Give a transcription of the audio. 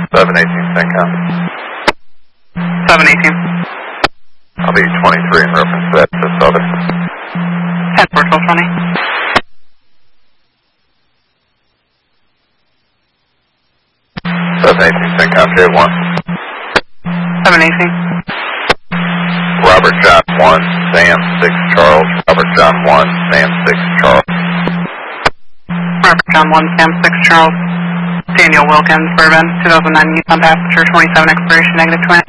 718 CENTCOM. 718. I'll be 23 in reference to that, Southern. 10 for 1220. CENTCOM, J1. 718. Robert John 1, Sam 6 Charles. Robert John 1, Sam 6 Charles. Robert John 1, Sam 6 Charles. Daniel Wilkins, Bourbon, 2009 Nissan Passenger, 27 expiration, -29.